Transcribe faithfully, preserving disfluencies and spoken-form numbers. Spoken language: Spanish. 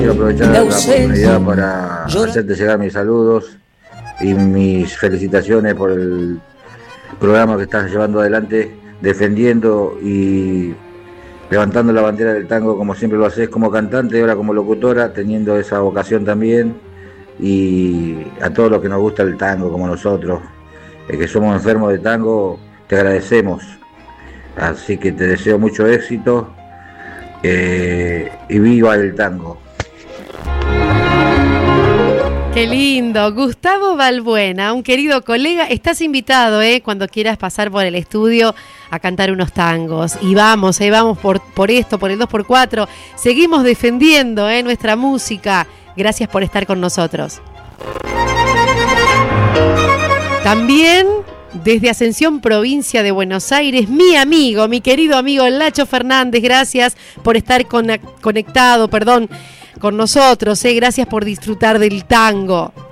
Quiero aprovechar la oportunidad para hacerte llegar mis saludos y mis felicitaciones por el programa que estás llevando adelante, defendiendo y levantando la bandera del tango como siempre lo haces como cantante y ahora como locutora, teniendo esa vocación también, y a todos los que nos gusta el tango como nosotros, eh, que somos enfermos de tango, te agradecemos. Así que te deseo mucho éxito eh, y viva el tango. Qué lindo, Gustavo Balbuena, un querido colega. Estás invitado, ¿eh? Cuando quieras pasar por el estudio a cantar unos tangos. Y vamos, ¿eh? Vamos por, por esto, por el dos por cuatro. Seguimos defendiendo, ¿eh? Nuestra música. Gracias por estar con nosotros. También desde Asunción, provincia de Buenos Aires, mi amigo, mi querido amigo Lacho Fernández, gracias por estar con, conectado, perdón, con nosotros, ¿eh? Gracias por disfrutar del tango.